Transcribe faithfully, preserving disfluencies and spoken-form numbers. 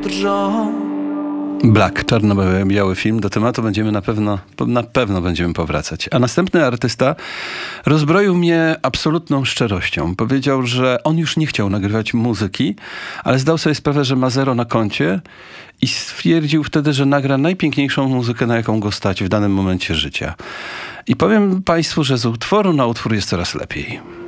drżą. Black, czarno-biały film. Do tematu będziemy na pewno, na pewno będziemy powracać. A następny artysta rozbroił mnie absolutną szczerością. Powiedział, że on już nie chciał nagrywać muzyki, ale zdał sobie sprawę, że ma zero na koncie i stwierdził wtedy, że nagra najpiękniejszą muzykę, na jaką go stać w danym momencie życia. I powiem państwu, że z utworu na utwór jest coraz lepiej.